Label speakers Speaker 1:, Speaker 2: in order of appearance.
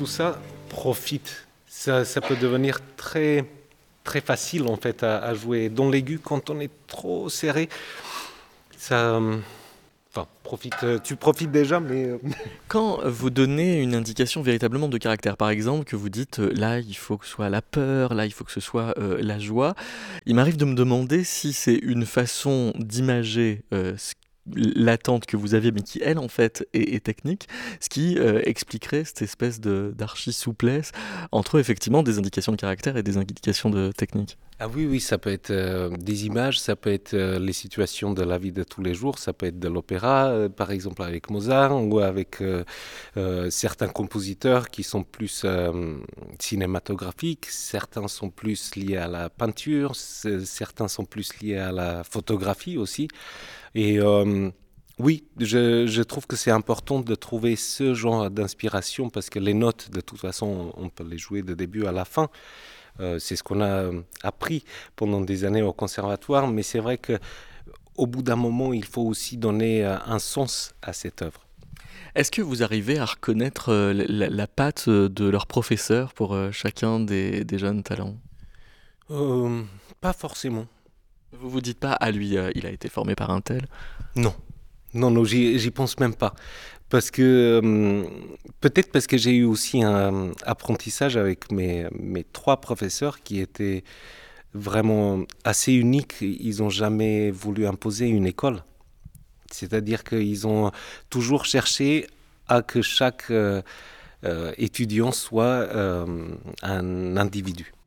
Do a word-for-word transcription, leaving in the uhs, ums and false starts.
Speaker 1: tout ça profite. Ça, ça peut devenir très, très facile en fait à, à jouer. Dans l'aigu, quand on est trop serré, ça... Enfin, profite, tu profites déjà, mais...
Speaker 2: Quand vous donnez une indication véritablement de caractère, par exemple, que vous dites euh, là il faut que ce soit la peur, là il faut que ce soit euh, la joie, il m'arrive de me demander si c'est une façon d'imager euh, ce- l'attente que vous aviez, mais qui elle en fait est, est technique, ce qui euh, expliquerait cette espèce de d'archi-souplesse entre effectivement des indications de caractère et des indications de technique.
Speaker 1: Ah oui, oui, ça peut être euh, des images, ça peut être euh, les situations de la vie de tous les jours, ça peut être de l'opéra, euh, par exemple avec Mozart, ou avec euh, euh, certains compositeurs qui sont plus euh, cinématographiques, certains sont plus liés à la peinture, c- certains sont plus liés à la photographie aussi. Et euh, oui, je, je trouve que c'est important de trouver ce genre d'inspiration parce que les notes, de toute façon, on peut les jouer de début à la fin. Euh, c'est ce qu'on a euh, appris pendant des années au conservatoire, mais c'est vrai que au bout d'un moment, il faut aussi donner euh, un sens à cette œuvre.
Speaker 2: Est-ce que vous arrivez à reconnaître euh, la, la patte euh, de leur professeur pour euh, chacun des, des jeunes talents?
Speaker 1: Euh, Pas forcément.
Speaker 2: Vous vous dites pas, ah lui, euh, il a été formé par un tel.
Speaker 1: Non, non, non, j'y, j'y pense même pas. Parce que euh, peut-être parce que j'ai eu aussi un apprentissage avec mes, mes trois professeurs qui étaient vraiment assez uniques. Ils n'ont jamais voulu imposer une école. C'est-à-dire qu'ils ont toujours cherché à que chaque euh, euh, étudiant soit euh, un individu.